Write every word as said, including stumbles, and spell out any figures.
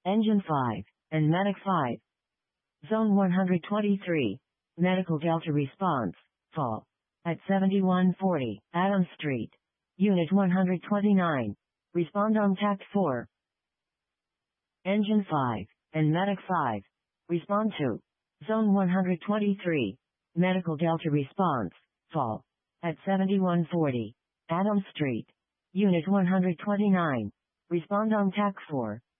Engine five, and Medic five. Zone one hundred twenty-three, Medical Delta response, fall. At seventy-one forty, Adams Street. Unit one hundred twenty-nine, respond on Tact four. Engine five, and Medic five, respond to. Zone one hundred twenty-three, Medical Delta response, fall. At seventy-one forty, Adams Street. Unit one hundred twenty-nine, respond on Tact four.